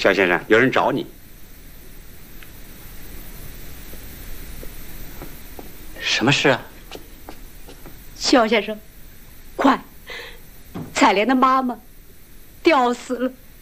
肖先生，有人找你。 什么事啊？ 肖先生，快！彩莲的妈妈吊死了。